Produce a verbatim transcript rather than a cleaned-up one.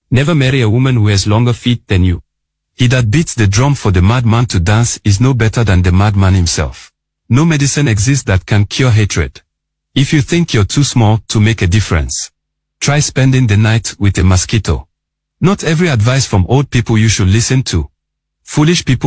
Never marry a woman who has longer feet than you. He that beats the drum for the madman to dance is no better than the madman himself. No medicine exists that can cure hatred. If you think you're too small to make a difference, try spending the night with a mosquito. Not every advice from old people you should listen to. Foolish people